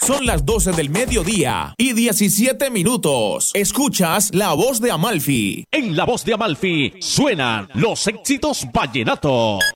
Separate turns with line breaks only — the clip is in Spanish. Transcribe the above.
Son las 12 del mediodía y 17 minutos. Escuchas La Voz de Amalfi.
En La Voz de Amalfi suenan los éxitos vallenatos.